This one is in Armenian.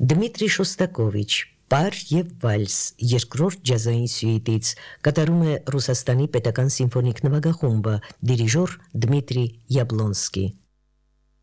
Դմիտրի Շոստակովիչ Պար եւ վալս երկրորդ ջազային սյուիտից կատարում է Ռուսաստանի պետական սիմֆոնիկ նվագախումբը դիրիժոր Դմիտրի Յաբլոնսկի